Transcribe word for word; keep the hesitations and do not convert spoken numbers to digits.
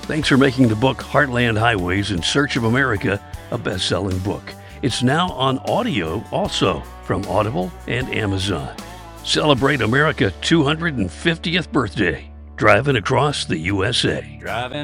Thanks for making the book Heartland Highways in Search of America a best-selling book. It's now on audio also from Audible and Amazon. Celebrate America's two hundred fiftieth birthday, driving across the U S A. Driving